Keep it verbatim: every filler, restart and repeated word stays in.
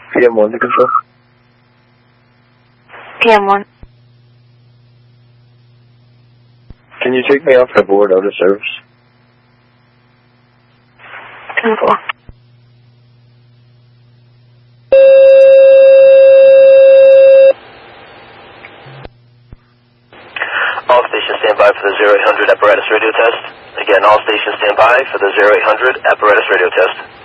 P M one to control. P M one. Can you take me off the board out of service? ten four. All stations stand by for the zero eight hundred apparatus radio test. Again, all stations stand by for the zero eight hundred apparatus radio test.